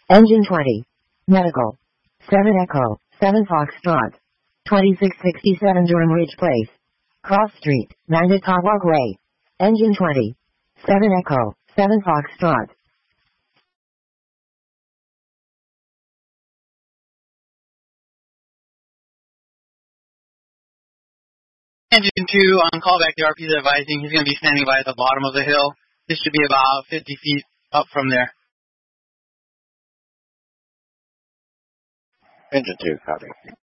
Engine 20. Medical. 7 Echo, 7 Foxtrot. 2667 Durham Ridge Place. Cross Street, Manitowoc Way. Engine 20. 7 Echo, 7 Foxtrot. Engine 2 on callback, the RP is advising he's going to be standing by at the bottom of the hill. This should be about 50 feet up from there. Engine 2, copy.